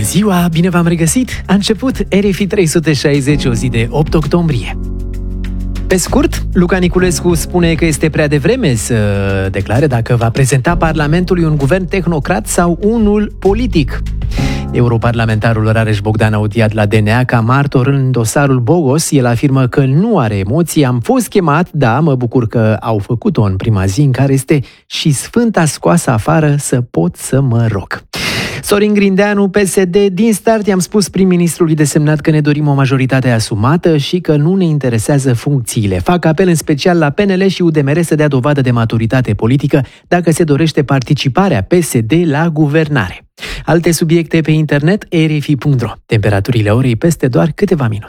Bună ziua, bine v-am regăsit! A început RFI 360, o zi de 8 octombrie. Pe scurt, Luca Niculescu spune că este prea devreme să declare dacă va prezenta Parlamentului un guvern tehnocrat sau unul politic. Europarlamentarul Rareș Bogdan audiat la DNA ca martor în dosarul Bogos. El afirmă că nu are emoții. Am fost chemat, da, mă bucur că au făcut-o în prima zi în care este și Sfânta scoasă afară să pot să mă rog. Sorin Grindeanu, PSD, din start i-am spus prim-ministrului desemnat că ne dorim o majoritate asumată și că nu ne interesează funcțiile. Fac apel în special la PNL și UDMR să dea dovadă de maturitate politică dacă se dorește participarea PSD la guvernare. Alte subiecte pe internet, rfi.ro. Temperaturile orei peste doar câteva minute.